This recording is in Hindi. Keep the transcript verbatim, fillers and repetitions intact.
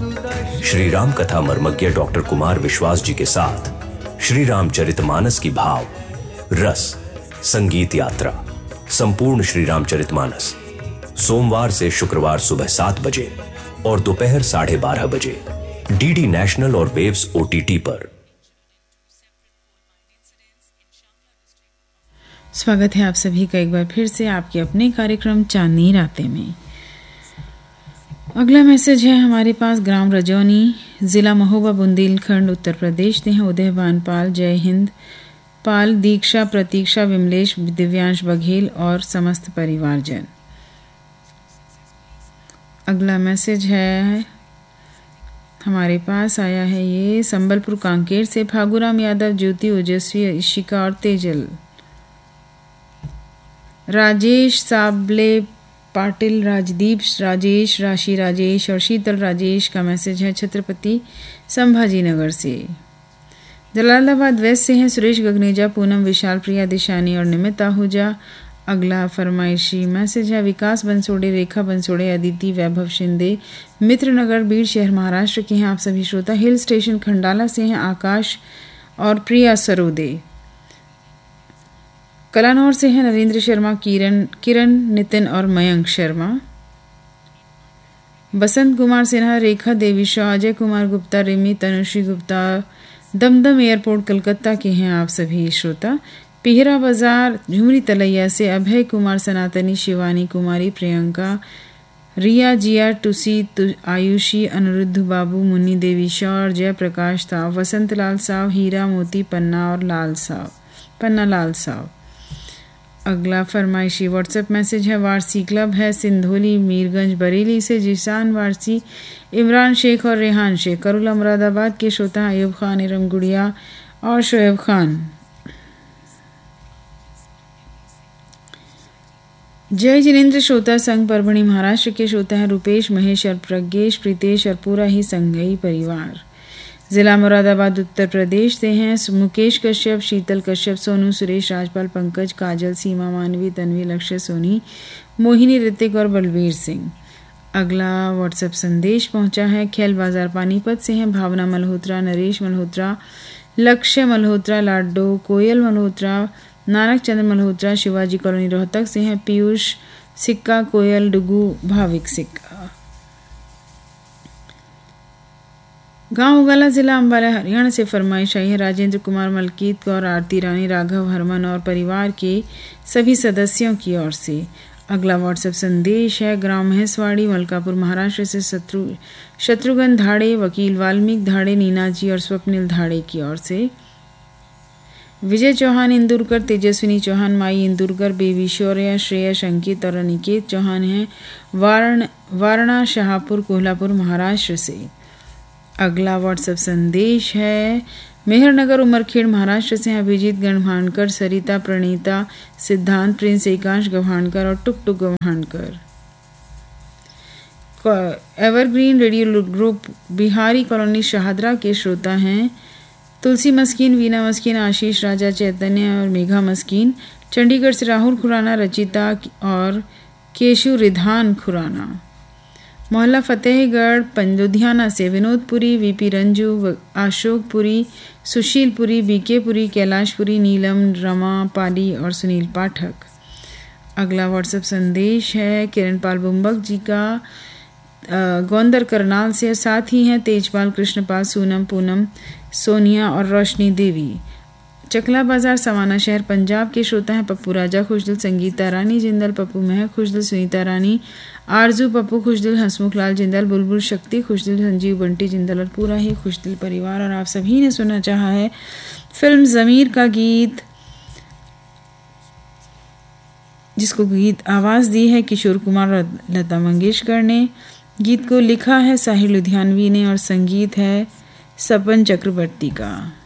श्री राम कथा मर्मज्ञ डॉक्टर कुमार विश्वास जी के साथ श्री रामचरितमानस की भाव रस संगीत यात्रा संपूर्ण श्री रामचरितमानस सोमवार से शुक्रवार सुबह सात बजे और दोपहर साढ़े बारह बजे डीडी नेशनल और वेव्स ओटीटी पर। स्वागत है आप सभी का एक बार फिर से आपके अपने कार्यक्रम चांदनी रातें में। अगला मैसेज है हमारे पास ग्राम रजौनी, जिला महोबा, बुंदेलखंड, उत्तर प्रदेश से हैं उदयवान पाल, जय हिंद पाल, दीक्षा, प्रतीक्षा, विमलेश, दिव्यांश बघेल और समस्त परिवारजन। अगला मैसेज है हमारे पास आया है ये संबलपुर कांकेर से फागुराम यादव, ज्योति, ओजस्वी, इशिका और तेजल। राजेश साबले पाटिल, राजदीप राजेश, राशि राजेश और शीतल राजेश का मैसेज है छत्रपति संभाजी नगर से। जलालाबाद वेस्ट से हैं सुरेश गगनेजा, पूनम, विशाल, प्रिया, दिशानी और निमित आहूजा। अगला फरमाइशी मैसेज है विकास बंसोड़े, रेखा बंसोड़े, अदिति, वैभव शिंदे, मित्रनगर, बीड़ शहर, महाराष्ट्र के हैं आप सभी श्रोता। हिल स्टेशन खंडाला से हैं आकाश और प्रिया सरोदे। कलानौर से हैं नरेंद्र शर्मा, किरण किरण नितिन और मयंक शर्मा। बसंत कुमार सिन्हा, रेखा देवी शाह, अजय कुमार गुप्ता, रिमी, तनुश्री गुप्ता, दमदम एयरपोर्ट कलकत्ता के हैं आप सभी श्रोता। पिहरा बाजार झुमरी तलैया से अभय कुमार, सनातनी, शिवानी कुमारी, प्रियंका, रिया, जिया, टुसी, तु, आयुषी, अनिरुद्ध बाबू, मुन्नी देवी शाह और जयप्रकाश साव, वसंत लाल साव, हीरा मोती, पन्ना और लाल साव पन्ना लाल साव। अगला फरमाइशी व्हाट्सएप मैसेज है वारसी क्लब है सिंधोली, मीरगंज, बरेली से जिसान वारसी, इमरान शेख और रेहान शेख। करुला मुरादाबाद के श्रोता अयूब खान, इरम गुड़िया और शोएब खान। जय जिनेन्द्र श्रोता संघ परभणी महाराष्ट्र के श्रोता हैं रुपेश, महेश और प्रज्ञेश, प्रीतेश और पूरा ही संघई परिवार। जिला मुरादाबाद उत्तर प्रदेश से हैं मुकेश कश्यप, शीतल कश्यप, सोनू, सुरेश, राजपाल, पंकज, काजल, सीमा, मानवी, तन्वी, लक्ष्य, सोनी, मोहिनी, ऋतिक और बलवीर सिंह। अगला व्हाट्सएप संदेश पहुंचा है खेल बाजार पानीपत से हैं भावना मल्होत्रा, नरेश मल्होत्रा, लक्ष्य मल्होत्रा, लाडो, कोयल मल्होत्रा, नानक चंद्र मल्होत्रा। शिवाजी कॉलोनी रोहतक से हैं पीयूष सिक्का, कोयल, डुगू, भाविक सिक्का। गांव उगाला, जिला अंबाला, हरियाणा से फरमाइश आई है राजेंद्र कुमार, मलकीत कौर, आरती रानी, राघव, हरमन और परिवार के सभी सदस्यों की ओर से। अगला व्हाट्सएप संदेश है ग्राम महेशवाड़ी, मलकापुर, महाराष्ट्र से शत्रु शत्रुघ्न धाड़े, वकील वाल्मीकि धाड़े, नीना जी और स्वप्निल धाड़े की ओर से। विजय चौहान इंदुरकर, तेजस्विनी चौहान, माई इंदुरकर, बेबी शौर्या, श्रेयस, अंकित और अनिकेत चौहान हैं वारण वारणा शाहपुर, कोल्हापुर, महाराष्ट्र से। अगला व्हाट्सएप संदेश है मेहरनगर, उमरखेड़, महाराष्ट्र से अभिजीत गढ़वाणकर, सरिता, प्रणीता, सिद्धांत, प्रिंस, एकांश गढ़वाणकर और टुक टुक गढ़वाणकर। Evergreen radio group Bihari colony Shahdara के श्रोता हैं तुलसी मस्कीन, वीना मस्कीन, आशीष, राजा, चैतन्य और मेघा मस्कीन। चंडीगढ़ से राहुल खुराना, रचिता और केशु रिधान खुराना। मोहल्ला फतेहगढ़ पंजोधियाना से विनोदपुरी, वीपी रंजू, अशोकपुरी, सुशीलपुरी, बीकेपुरी, कैलाशपुरी, नीलम, रमा, पाली और सुनील पाठक। अगला व्हाट्सएप संदेश है किरण पाल बुम्बक जी का गोंदर करनाल से, साथ ही हैं तेजपाल, कृष्णपाल, सूनम, पूनम, सोनिया और रोशनी देवी। चकला बाजार, सवाना शहर, पंजाब के श्रोता हैं पप्पू राजा, खुशदिल, संगीता रानी जिंदल, पप्पू महक खुशदिल, सुनीता रानी, आरजू पप्पू खुशदिल, हसमुख लाल जिंदल, बुलबुल शक्ति खुशदिल, संजीव बंटी जिंदल और पूरा ही खुशदिल परिवार। और आप सभी ने सुनना चाहा है फिल्म ज़मीर का गीत, जिसको गीत आवाज़ दी है किशोर कुमार और लता मंगेशकर ने। गीत को लिखा है साहिर लुधियानवी ने और संगीत है सपन चक्रवर्ती का।